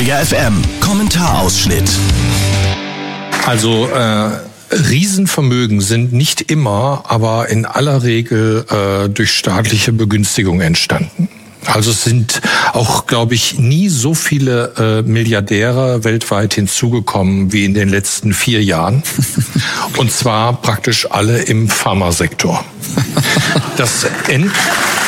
Area FM. Kommentarausschnitt. Also Riesenvermögen sind nicht immer, aber in aller Regel durch staatliche Begünstigung entstanden. Also es sind auch, glaube ich, nie so viele Milliardäre weltweit hinzugekommen wie in den letzten 4 Jahren. Und zwar praktisch alle im Pharmasektor.